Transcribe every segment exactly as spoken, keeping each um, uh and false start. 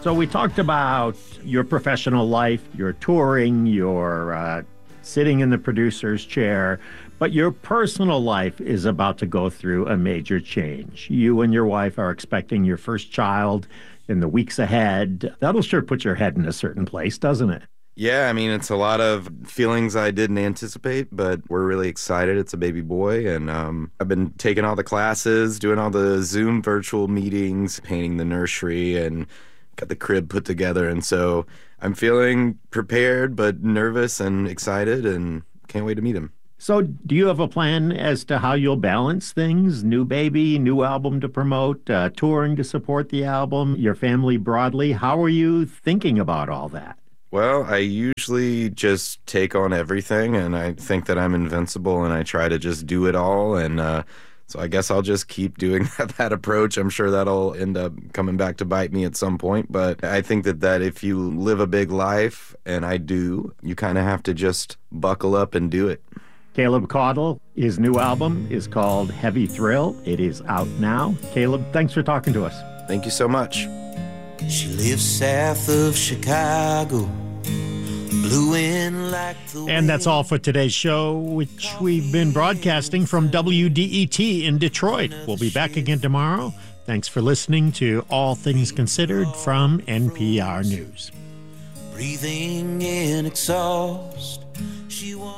So we talked about your professional life, your touring, your uh, sitting in the producer's chair, but your personal life is about to go through a major change. You and your wife are expecting your first child in the weeks ahead. That'll sure put your head in a certain place, doesn't it? Yeah, I mean, it's a lot of feelings I didn't anticipate, but we're really excited. It's a baby boy, and um, I've been taking all the classes, doing all the Zoom virtual meetings, painting the nursery, and got the crib put together. And so I'm feeling prepared, but nervous and excited, and can't wait to meet him. So do you have a plan as to how you'll balance things? New baby, new album to promote, uh, touring to support the album, your family broadly. How are you thinking about all that? Well, I usually just take on everything, and I think that I'm invincible, and I try to just do it all. And uh, so I guess I'll just keep doing that, that approach. I'm sure that'll end up coming back to bite me at some point. But I think that, that if you live a big life, and I do, you kind of have to just buckle up and do it. Caleb Caudle, his new album is called Heavy Thrill. It is out now. Caleb, thanks for talking to us. Thank you so much. She lives south of Chicago, blew in like the And that's all for today's show, which we've been broadcasting from W D E T in Detroit. We'll be back again tomorrow. Thanks for listening to All Things Considered from N P R News. Breathing in exhaust, she wants.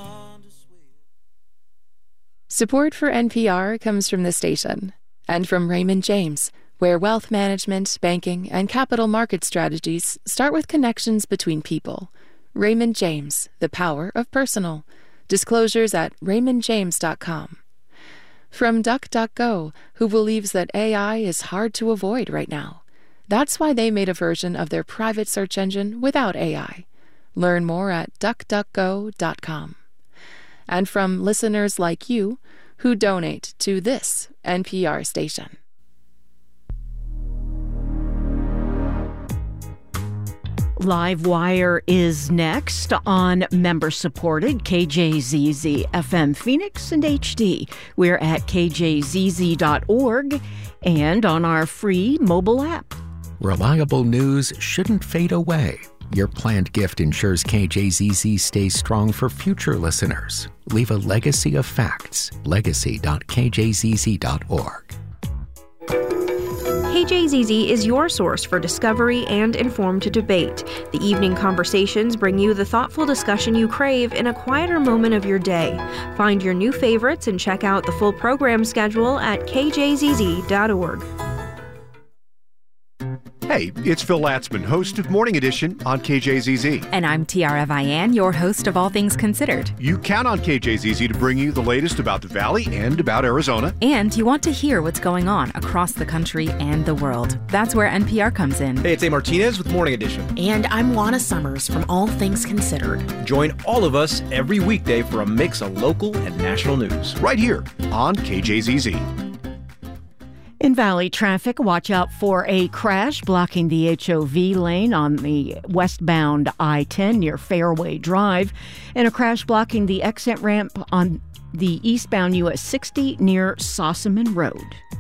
Support for N P R comes from the station and from Raymond James, where wealth management, banking, and capital market strategies start with connections between people. Raymond James, the power of personal. Disclosures at raymond james dot com. From DuckDuckGo, who believes that A I is hard to avoid right now. That's why they made a version of their private search engine without A I. Learn more at duck duck go dot com. And from listeners like you who donate to this N P R station. Livewire is next on member-supported K J Z Z F M Phoenix and H D. We're at k j z z dot org and on our free mobile app. Reliable news shouldn't fade away. Your planned gift ensures K J Z Z stays strong for future listeners. Leave a legacy of facts. legacy dot k j z z dot org. K J Z Z is your source for discovery and informed debate. The evening conversations bring you the thoughtful discussion you crave in a quieter moment of your day. Find your new favorites and check out the full program schedule at k j z z dot org. Hey, it's Phil Latzman, host of Morning Edition on K J Z Z. And I'm Tiara Vian, your host of All Things Considered. You count on K J Z Z to bring you the latest about the Valley and about Arizona. And you want to hear what's going on across the country and the world. That's where N P R comes in. Hey, it's A. Martinez with Morning Edition. And I'm Juana Summers from All Things Considered. Join all of us every weekday for a mix of local and national news. Right here on K J Z Z. In Valley traffic, watch out for a crash blocking the H O V lane on the westbound I ten near Fairway Drive, and a crash blocking the exit ramp on the eastbound U S sixty near Sossaman Road.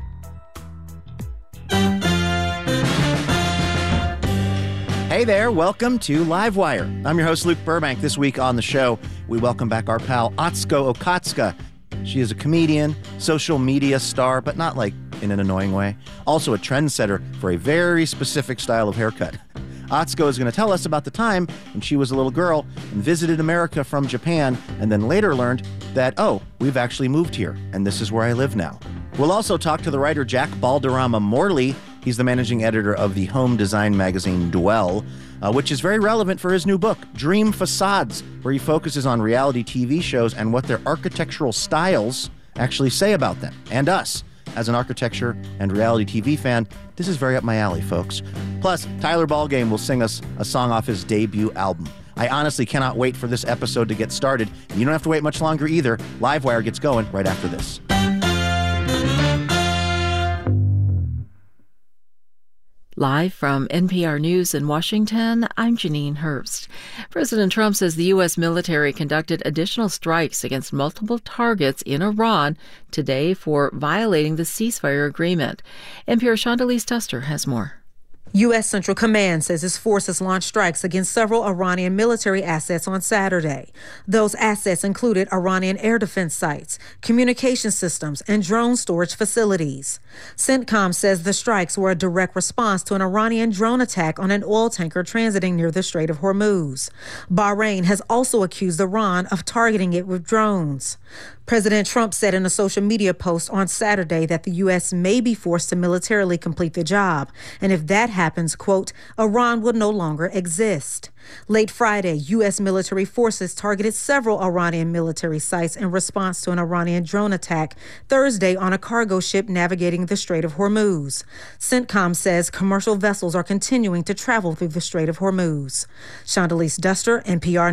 Hey there, welcome to Livewire. I'm your host, Luke Burbank. This week on the show, we welcome back our pal Atsuko Okatsuka. She is a comedian, social media star, but not like in an annoying way. Also a trendsetter for a very specific style of haircut. Atsuko is going to tell us about the time when she was a little girl and visited America from Japan, and then later learned that, oh, we've actually moved here, and this is where I live now. We'll also talk to the writer Jack Balderrama Morley. He's the managing editor of the home design magazine Dwell, uh, which is very relevant for his new book, Dream Facades, where he focuses on reality T V shows and what their architectural styles actually say about them and us. As an architecture and reality T V fan, this is very up my alley, folks. Plus, Tyler Ballgame will sing us a song off his debut album. I honestly cannot wait for this episode to get started, and you don't have to wait much longer either. Livewire gets going right after this. Live from N P R News in Washington, I'm Janine Herbst. President Trump says the U S military conducted additional strikes against multiple targets in Iran today for violating the ceasefire agreement. N P R's Shondelise Tuster has more. U S. Central Command says its forces launched strikes against several Iranian military assets on Saturday. Those assets included Iranian air defense sites, communication systems, and drone storage facilities. CENTCOM says the strikes were a direct response to an Iranian drone attack on an oil tanker transiting near the Strait of Hormuz. Bahrain has also accused Iran of targeting it with drones. President Trump said in a social media post on Saturday that the U S may be forced to militarily complete the job. And if that happens, quote, Iran will no longer exist. Late Friday, U S military forces targeted several Iranian military sites in response to an Iranian drone attack Thursday on a cargo ship navigating the Strait of Hormuz. CENTCOM says commercial vessels are continuing to travel through the Strait of Hormuz. Shondalise Duster, N P R